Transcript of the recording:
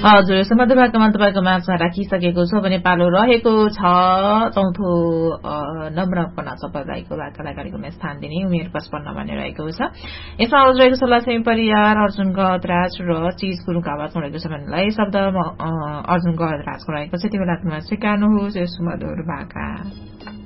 हजुर समर्थभागमा तपाईँको माझमा राखिसकेको छ भने पालो रहेको छ चौथो नम्रपना चपराईको वार्तालाई कार्यक्रममा स्थान दिने उमेर 55 भन्ने रहेको छ। यसमा आवाज रहेको छ लक्ष्मी परियार अर्जुन गहतराज र चीज गुरुङको आवाजमा रहेको छ भन्नेलाई शब्द अर्जुन गहतराजको रहेको छ। त्यो बेला स्वीकार्नुहोस् यो सुमधुर भाका।